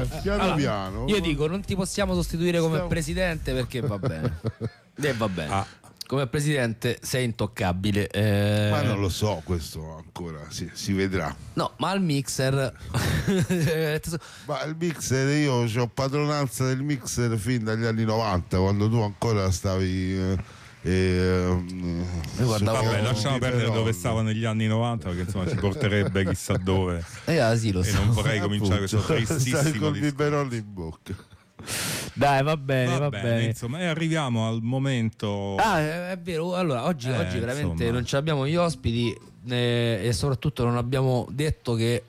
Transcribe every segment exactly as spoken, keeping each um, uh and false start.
eh, piano allora, piano. Io dico, non ti possiamo sostituire come Stiamo... presidente perché va bene. E va bene. Ah. Come presidente sei intoccabile. Eh... Ma non lo so, questo ancora si, si vedrà. No, ma al mixer. Ma il mixer, io ho padronanza del mixer fin dagli anni novanta, quando tu ancora stavi. Eh, eh, Vabbè, lasciamo perdere dove stavo negli anni novanta, perché insomma ci portererebbe chissà dove. Eh, ah, sì, lo e so. non vorrei cominciare questo tristissimo. Stai col biberone in bocca. Dai, va bene, va, va bene, bene. Insomma, e arriviamo al momento. Ah, è, è vero. Allora, oggi, eh, oggi veramente insomma. non ci abbiamo gli ospiti eh, e soprattutto non abbiamo detto che,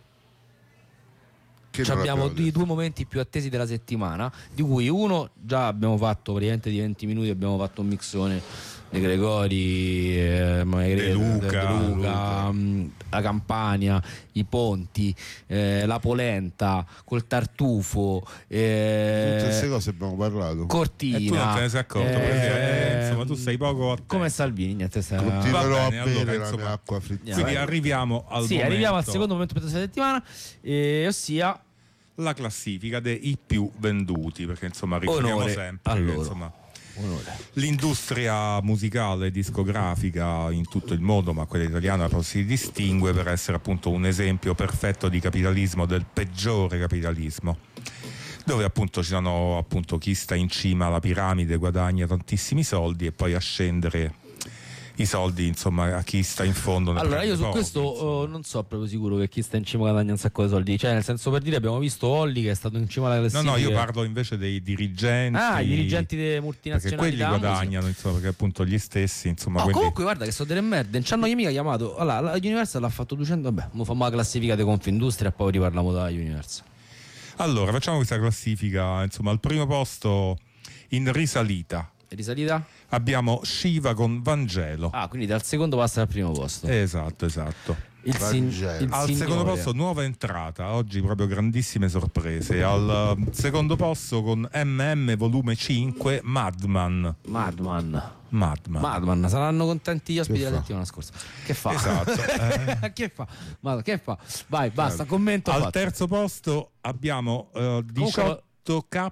che abbiamo i due momenti più attesi della settimana, di cui uno già abbiamo fatto praticamente di venti minuti, abbiamo fatto un mixone De Gregori, eh, De Luca, De Luca, Luca. Mh, la Campania, i ponti, eh, la polenta col tartufo, eh, tutte queste cose abbiamo parlato. Cortina. E tu non te ne sei accorto, eh, perché, eh, insomma tu sei poco attento. Come Salvini, niente, sta... continuerò bene, a bere allora, la insomma, mia acqua fritta. Quindi vai. arriviamo al sì, momento. arriviamo al secondo momento per questa settimana, eh, ossia la classifica dei più venduti, perché insomma ricordiamo Onore sempre a che, loro. insomma, Onore. l'industria musicale e discografica in tutto il mondo, ma quella italiana però si distingue per essere appunto un esempio perfetto di capitalismo, del peggiore capitalismo, dove appunto ci sono appunto chi sta in cima alla piramide guadagna tantissimi soldi e poi a scendere i soldi insomma a chi sta in fondo. Allora io su pochi, questo uh, non so proprio sicuro che chi sta in cima guadagna un sacco di soldi, cioè nel senso, per dire, abbiamo visto Olli che è stato in cima alla classifica. No, no, io parlo invece dei dirigenti. Ah, i dirigenti delle multinazionali. Perché quelli guadagnano, insomma, perché appunto gli stessi, insomma. No, quelli... comunque guarda che sono delle merde, non ci hanno mica chiamato. Allora, la Universal l'ha fatto duecento, vabbè, mo fammo la classifica di Confindustria e poi riparliamo da Universal. Allora, facciamo questa classifica, insomma, al primo posto in risalita. Risalita? Abbiamo Shiva con Vangelo. Ah, quindi dal secondo passa al primo posto. Esatto, esatto. Il, sin- il al signore. secondo posto nuova entrata, oggi proprio grandissime sorprese. Al uh, secondo posto con M M volume cinque, Madman. Madman. Madman. Madman, saranno contenti gli ospiti Che della fa? settimana scorsa. Che fa? Esatto. eh. Che fa? Ma che fa? Vai, basta, commento Al fatto. terzo posto abbiamo uh, diciotto K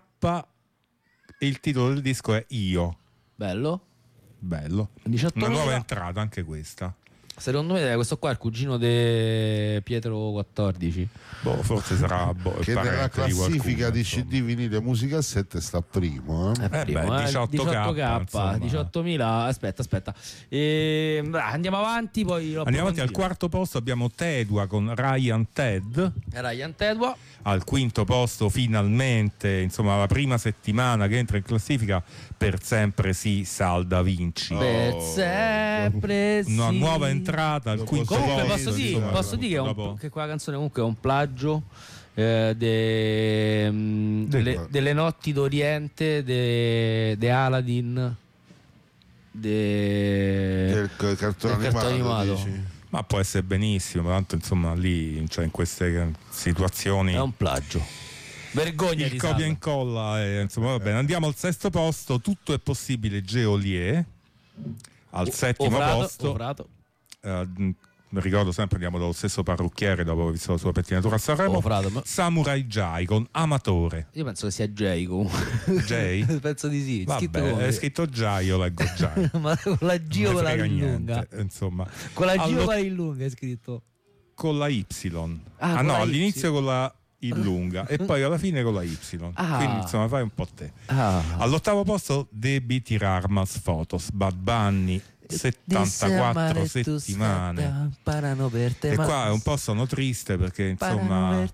e il titolo del disco è Io. Bello. Bello. diciottomila. Una nuova entrata anche questa. Secondo me questo qua è il cugino di Pietro quattordici. Boh, forse sarà boh, che nella classifica di C D vinile musica sette sta primo, eh? È primo, Eh beh, eh, diciotto K, insomma. diciottomila. Aspetta, aspetta. E, andiamo avanti, poi lo andiamo avanti. Al quarto posto abbiamo Tedua con Ryan Ted. Ryan Tedua. Al quinto posto finalmente, insomma, la prima settimana che entra in classifica, Per sempre sì, Sal Da Vinci. Per Oh. sempre sì. Una nuova entrata al Lo quinto posso Comunque posto. posso dire, insomma, posso dire che, è un- dopo- che quella canzone comunque è un plagio eh, de- mh, De delle, qua? delle notti d'Oriente de, de Aladdin de, Del c- cartone del cartone animato, animato. dici? Ma può essere benissimo, tanto insomma lì, cioè in queste situazioni È un plagio. Vergogna il di copia e Sal. incolla e, insomma va bene. Andiamo al sesto posto, Tutto è possibile, Geolier. Al settimo Ofrato, posto Ofrato. eh, mi ricordo sempre, andiamo dallo stesso parrucchiere dopo aver visto la sua pettinatura a Sanremo. Ofrato, ma- Samurai Jai con Amatore. Io penso che sia Jay comunque. Jay? Penso di sì. Scritto Vabbè, come? è scritto Jai, io leggo Jai. Ma con la G o Non con me la frega lunga? niente, insomma. Con la G Allo- o con la lunga è scritto? con la Y. Ah, Ah, con no, la Y. all'inizio con la in lunga e poi alla fine con la Y. Ah. Quindi insomma fai un po' te. Ah. All'ottavo posto Devi tirar más fotos, Bad Bunny, settantaquattro settimane. E qua è un po' sono triste perché insomma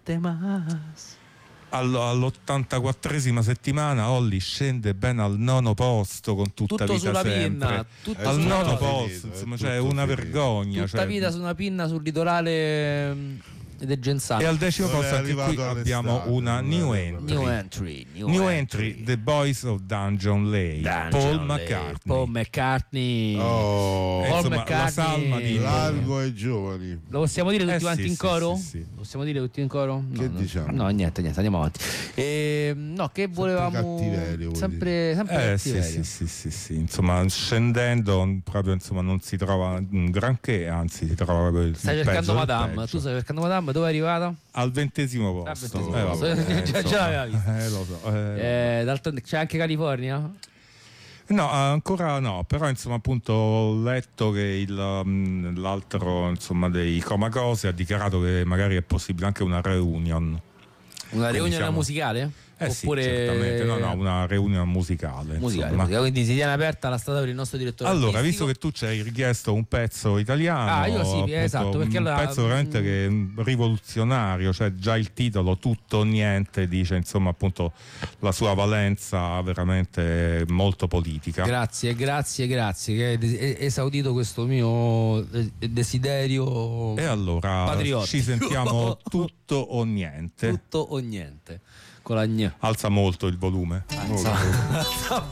allo- all'ottantaquattresima settimana Olli scende ben al nono posto con Tutta Tutto vita sulla sempre. pinna, tutto Al sulla nono pinna. posto, finito, insomma, è cioè tutto una finito. vergogna. Tutta cioè- vita su una pinna sul litorale mh, del Genzano. E al decimo Non è posto anche qui arrivato abbiamo all'estate, una non è new arrivato. entry. New entry, new, New entry. entry, The Boys of Dungeon Lane, Dungeon Paul Lane. McCartney. Paul McCartney. Oh, Eh, Paul insomma, McCartney. la salma di largo ai giovani. Lo possiamo dire tutti Eh, quanti sì, in sì, coro? sì, sì. Lo possiamo dire tutti in coro? No, Che no. diciamo? No, niente, niente, andiamo avanti. E, no, che volevamo. cattiveria, vuol Sempre, sempre Eh sì, cattiveria. sì, sì, sì, sì. Insomma, scendendo proprio insomma non si trova un granché, anzi si trova proprio il Stai il cercando peggio del Madame, peggio. tu stai cercando Madame, Instagram dove è arrivata? Al ventesimo posto. Al ventesimo eh, posto. vabbè, già, già l'aveva visto. Eh, lo so, eh, Eh, d'altronde c'è anche California? No, ancora no, però insomma appunto ho letto che il, um, l'altro insomma dei Comacose ha dichiarato che magari è possibile anche una reunion. Una reunion siamo... musicale? Eh Oppure... sì, certamente, no, no, una reunion musicale. Musicale, musicale, quindi si tiene aperta la strada per il nostro direttore allora, artistico. visto che tu ci hai richiesto un pezzo italiano, ah, io sì, appunto, esatto, perché un allora... pezzo veramente che è rivoluzionario, cioè già il titolo Tutto o Niente dice insomma appunto la sua valenza veramente molto politica. Grazie, grazie, grazie che hai esaudito questo mio desiderio e allora patriottico. Ci sentiamo Tutto o Niente. Tutto o Niente. Con la gna. Alza molto il volume. Alza.